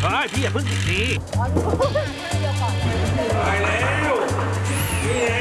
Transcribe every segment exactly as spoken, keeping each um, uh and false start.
เฮ้ยพี่อย่าเพิ่งติดนี้ตายแล้วนี่ไง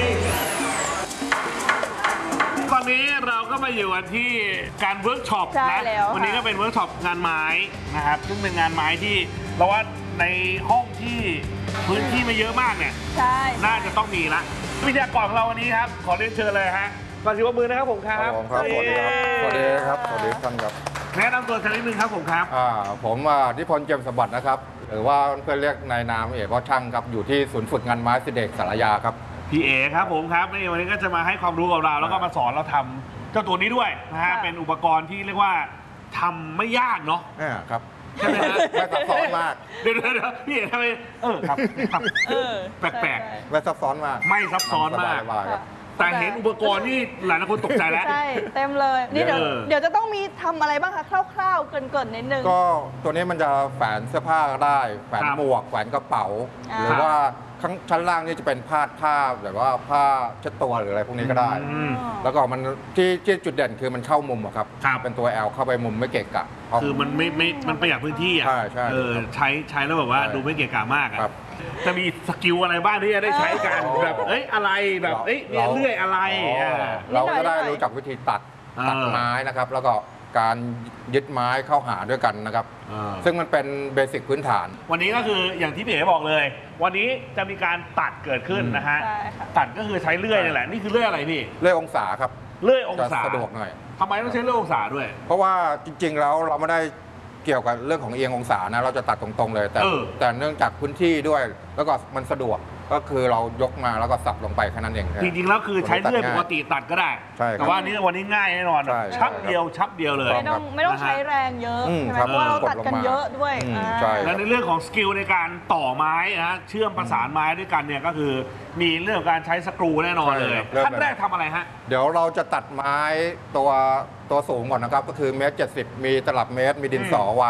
ตอนนี้เราก็มาอยู่กันที่การเวิร์กช็อปนะวันนี้ก็เป็นเวิร์กช็อปงานไม้นะครับซึ่งเป็นงานไม้ที่เราว่าในห้องที่พื้นที่ไม่เยอะมากเนี่ยน่าจะต้องมีละวิทยากรของเราวันนี้ครับขอเรียนเชิญเลยฮะก่อนที่ว่ามือนะครับผมครับผมครับสวัสดีครับสวัสดีครับสวัสดีท่านครับแนะนำตัวสักนิดนึงครับผมครับอ่าผมนิพนธ์เจียมสมบัตินะครับหรือว่าเพื่อนเรียกในนามเอกว่าช่างครับอยู่ที่ศูนย์ฝึกงานไม้สิเด็กสารยาครับพี่เอครับผมครับในวันนี้ก็จะมาให้ความรู้กับเราแล้วก็มาสอนเราทำเจ้าตัวนี้ด้วยนะฮะเป็นอุปกรณ์ที่เรียกว่าทำไม่ยากเนาะอ่าครับใช่ไหมฮะไม่ซับซ้อนมากเดี๋ยวเดี๋ยวพี่เอ๋ทำไมเออครับครับแปลกๆไม่ซับซ้อนมากไม่ซับซ้อนมากแต่เห็นอุปกรณ์นี่หลายคนตกใจแล้วใช่เต็มเลยนี่เดี๋ยวเดี๋ยวจะต้องมีทำอะไรบ้างคะคร่าวๆเกินๆนิดนึงก็ตัวนี้มันจะแฝนเสื้อผ้าได้แฝนหมวกแฝนกระเป๋าหรือว่าข้างชั้นล่างนี่จะเป็นผ้าผ้าแบบว่าผ้าเช็ดตัวหรืออะไรพวกนี้ก็ได้แล้วก็มันที่ที่จุดเด่นคือมันเข้ามุมอะครับเป็นตัว L เข้าไปมุมไม่เกะกะคือมันไม่ไม่มันประหยัดพื้นที่อ่ะใช่ใช่เออใช้ใช้แล้วแบบว่าดูไม่เกะกะมากอ่ะจะมีสกิลอะไรบ้างที่จะได้ใช้กันแบบเอ้ยอะไรแบบเอ้ยเนี่ยเลื่อยอะไรเราก็ได้รู้จักวิธีตัดตัดไม้นะครับแล้วก็การยึดไม้เข้าหาด้วยกันนะครับซึ่งมันเป็นเบสิกพื้นฐานวันนี้ก็คืออย่างที่พี่เอ๋บอกเลย วันนี้จะมีการตัดเกิดขึ้นนะฮะตัดก็คือใช้เลื่อยนี่แหละนี่คือเลื่อยอะไรพี่เลื่อยองศาครับเลื่อยองศาสะดวกหน่อยทำไมต้องใช้เลื่อยองศาด้วยเพราะว่าจริงๆแล้วเราไม่ได้เกี่ยวกับเรื่องของเอียงองศานะเราจะตัดตรงๆเลยแต่แต่เนื่องจากพื้นที่ด้วยแล้วก็มันสะดวกก็คือเรายกมาแล้วก็สับลงไปแค่นั้นเองจริงๆแล้วคือใช้เลื่อยปกติตัดก็ได้แต่ว่านี้วันนี้ง่ายแน่นอนชับเดียวชับเดียวเลยไม่ต้องไม่ต้องใช้แรงเยอะใช่ไหมเพราะว่าเราตัดกันเยอะด้วยและในเรื่องของสกิลในการต่อไม้นะเชื่อมประสานไม้ด้วยกันเนี่ยก็คือมีเรื่องการใช้สกรูแน่นอนเลยขั้นแรกทำอะไรฮะเดี๋ยวเราจะตัดไม้ตัวตัวสูงก่อนนะครับก็คือเมตรเจ็ดสิบมีตลับเมตรมีดินสอว